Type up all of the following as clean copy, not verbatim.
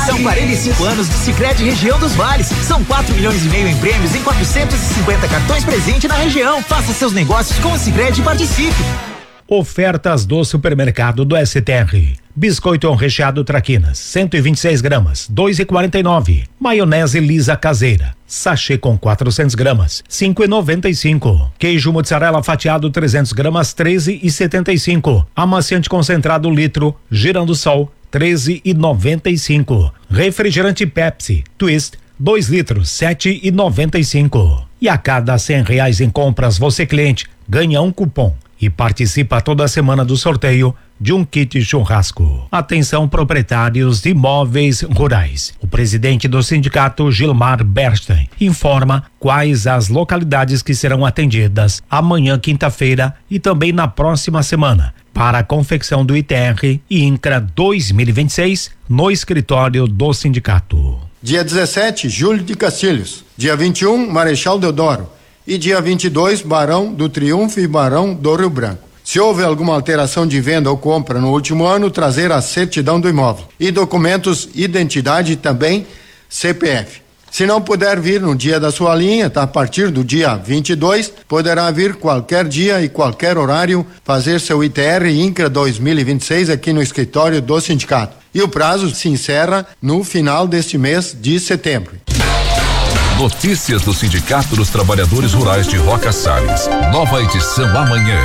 São 45 anos de Sicredi Região dos Vales. São 4,5 milhões em prêmios em 450 cartões presente na região. Faça seus negócios com o Sicredi e participe. Ofertas do supermercado do STR. Biscoito recheado Traquinas, 126 gramas, 2,49. Maionese lisa caseira, sachê com 400 gramas, 5,95. Queijo mozzarella fatiado 300 gramas, 13,75. Amaciante concentrado litro, Girando Sol, 13,95. Refrigerante Pepsi Twist 2 litros, 7,95. E a cada R$100 em compras, você cliente ganha um cupom e participa toda semana do sorteio de um kit churrasco. Atenção, proprietários de imóveis rurais. O presidente do sindicato, Gilmar Bernstein, informa quais as localidades que serão atendidas amanhã, quinta-feira, e também na próxima semana para a confecção do ITR e INCRA 2026 no escritório do sindicato. Dia 17, Júlio de Castilhos. Dia 21, Marechal Deodoro. E dia 22, Barão do Triunfo e Barão do Rio Branco. Se houve alguma alteração de venda ou compra no último ano, trazer a certidão do imóvel e documentos, identidade e também CPF. Se não puder vir no dia da sua linha, a partir do dia 22, poderá vir qualquer dia e qualquer horário fazer seu ITR e INCRA 2026 aqui no escritório do sindicato. E o prazo se encerra no final deste mês de setembro. Notícias do Sindicato dos Trabalhadores Rurais de Roca Salles. Nova edição amanhã.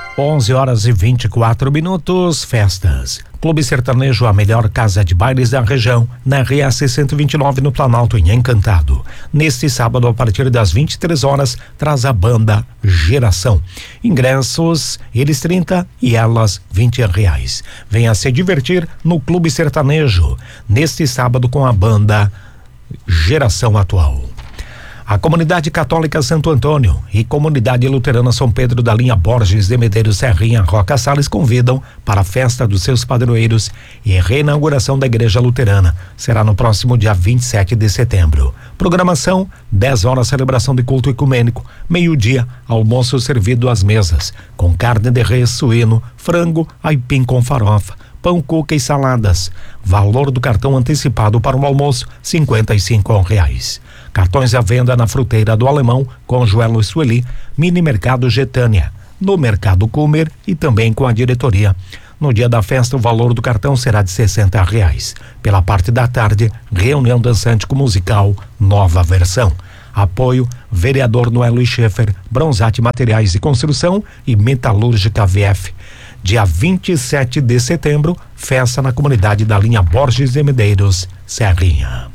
11h24. Festas. Clube Sertanejo, a melhor casa de bailes da região, na RS 129 no Planalto, em Encantado. Neste sábado, a partir das 23 horas, traz a banda Geração. Ingressos, eles 30 e elas R$20. Venha se divertir no Clube Sertanejo, neste sábado com a banda Geração Atual. A Comunidade Católica Santo Antônio e Comunidade Luterana São Pedro da linha Borges de Medeiros Serrinha Roca Salles convidam para a festa dos seus padroeiros e reinauguração da Igreja Luterana. Será no próximo dia 27 de setembro. Programação: 10 horas celebração de culto ecumênico, meio-dia almoço servido às mesas, com carne de res, suíno, frango, aipim com farofa, pão, cuca e saladas. Valor do cartão antecipado para o almoço, R$55. Cartões à venda na Fruteira do Alemão, com Joelo Sueli, Mini Mercado Getânia, no Mercado Comer e também com a diretoria. No dia da festa, o valor do cartão será de R$60. Pela parte da tarde, reunião dançante com musical Nova Versão. Apoio: vereador Noelo Schaeffer, Bronzate Materiais de Construção e Metalúrgica VF. Dia 27 de setembro, festa na comunidade da linha Borges de Medeiros, Serrinha.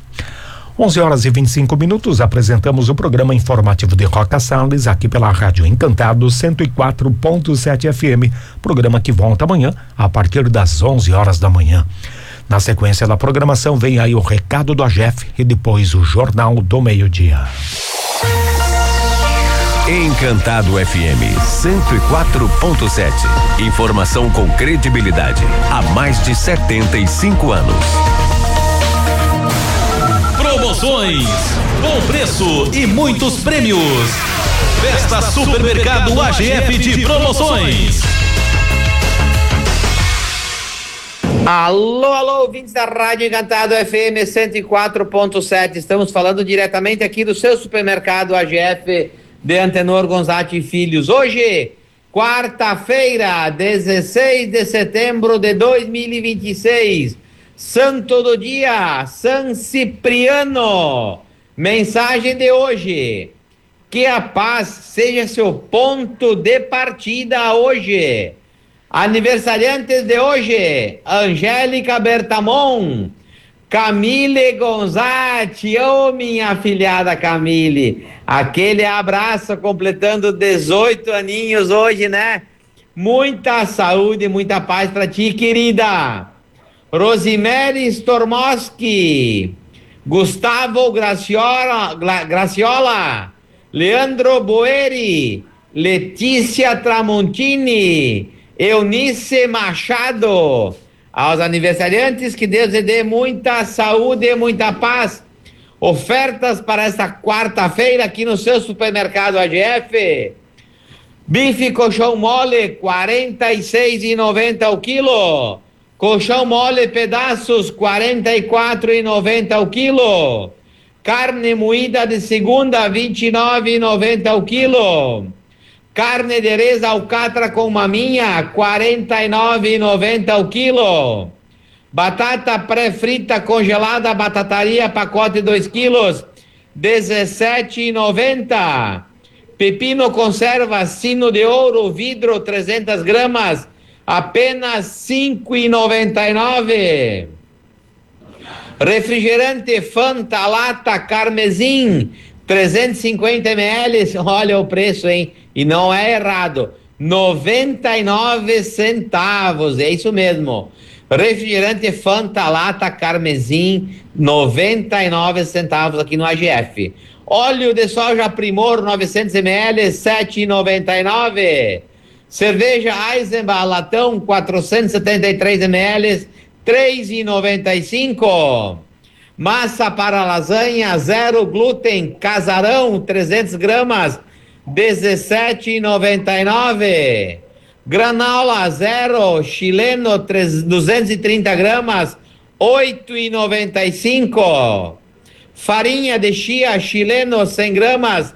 11h25. Apresentamos o programa informativo de Roca Salles, aqui pela Rádio Encantado 104.7 FM. Programa que volta amanhã, a partir das 11 horas da manhã. Na sequência da programação, vem aí o recado do AGEF e depois o Jornal do Meio-Dia. Encantado FM 104.7. Informação com credibilidade há mais de 75 anos. Promoções, bom preço e muitos prêmios. Festa Supermercado AGF de promoções. Alô, ouvintes da Rádio Encantado FM 104.7. Estamos falando diretamente aqui do seu supermercado AGF de Antenor Gonzatti e Filhos. Hoje, quarta-feira, 16 de setembro de 2026. Santo do dia, São Cipriano. Mensagem de hoje: que a paz seja seu ponto de partida hoje. Aniversariantes de hoje: Angélica Bertamon, Camille Gonzatti. Ô, minha afilhada Camille, aquele abraço, completando 18 aninhos hoje, né? Muita saúde, muita paz pra ti, querida. Rosemary Stormoski, Gustavo Graciola, Leandro Boeri, Letícia Tramontini, Eunice Machado. Aos aniversariantes, que Deus lhe dê muita saúde e muita paz. Ofertas para esta quarta-feira aqui no seu supermercado AGF. Bife colchão mole, R$46,90 o quilo. Colchão mole pedaços, R$ 44,90 o quilo. Carne moída de segunda, R$ 29,90 o quilo. Carne de res alcatra com maminha, R$ 49,90 o quilo. Batata pré-frita congelada, batataria, pacote 2 quilos, R$ 17,90. Pepino conserva, sino de ouro, vidro, 300 gramas, apenas R$ 5,99. Refrigerante Fanta Lata Carmesim, 350 ml, olha o preço, hein? E não é errado, 99 centavos, é isso mesmo. Refrigerante Fanta Lata Carmesim, 99 centavos aqui no AGF. Óleo de soja Primor, 900 ml, 7,99. Cerveja Eisenbach latão, 473 ml, 3,95. Massa para lasanha, zero glúten, Casarão, 300 gramas, 17,99. Granola zero, chileno, 230 gramas, 8,95. Farinha de chia chileno, 100 gramas,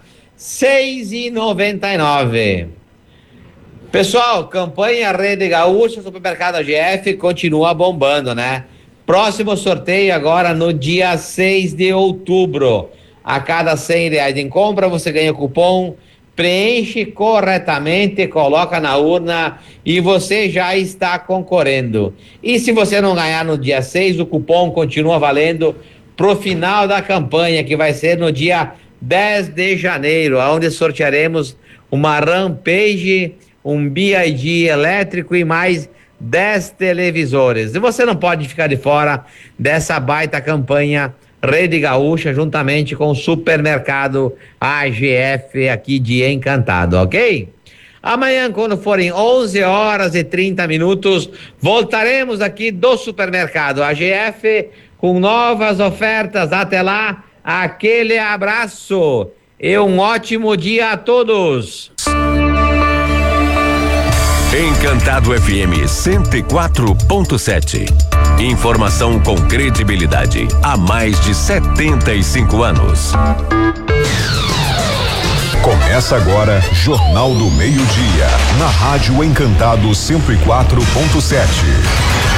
6,99. Pessoal, campanha Rede Gaúcha, Supermercado AGF continua bombando, né? Próximo sorteio agora no dia 6 de outubro. A cada R$100 em compra, você ganha cupom, preenche corretamente, coloca na urna e você já está concorrendo. E se você não ganhar no dia 6, o cupom continua valendo pro final da campanha, que vai ser no dia 10 de janeiro, onde sortearemos uma Rampage, um BID elétrico e mais 10 televisores. E você não pode ficar de fora dessa baita campanha Rede Gaúcha, juntamente com o Supermercado AGF aqui de Encantado, ok? Amanhã, quando forem 11h30, voltaremos aqui do Supermercado AGF com novas ofertas. Até lá, aquele abraço e um ótimo dia a todos. Encantado FM 104.7. Informação com credibilidade há mais de 75 anos. Começa agora Jornal do Meio-Dia, na Rádio Encantado 104.7.